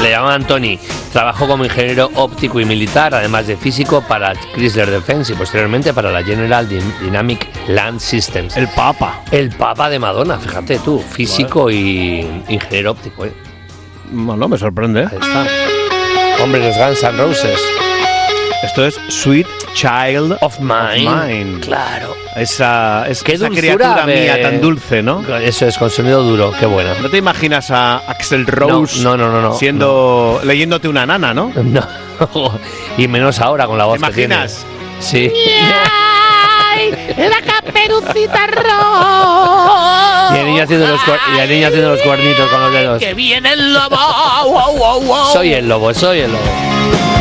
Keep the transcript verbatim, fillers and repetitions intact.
le llamaban Tony. Trabajó como ingeniero óptico y militar, además de físico, para Chrysler Defense y posteriormente para la General Dynamic Land Systems. El Papa. El Papa de Madonna, fíjate tú, físico vale. y ingeniero óptico. ¿eh? Bueno, me sorprende. Ahí está. Hombre, los Guns N' Roses. Esto es Sweet Child of Mine. Of mine. Claro. Esa, es, qué esa dulzura, criatura me... mía tan dulce, ¿no? Eso es, con sonido duro, qué buena. ¿No te imaginas a Axl Rose no, no, no, no, siendo no. leyéndote una nana, no? No. Y menos ahora con la voz ¿Te imaginas? Que tiene. Sí. ¡Ay! ¡La caperucita roja! Y el niño haciendo los, y el niño haciendo los cuernitos con los dedos. ¡Que viene el lobo! ¡Wow, wow, wow! Soy el lobo, soy el lobo.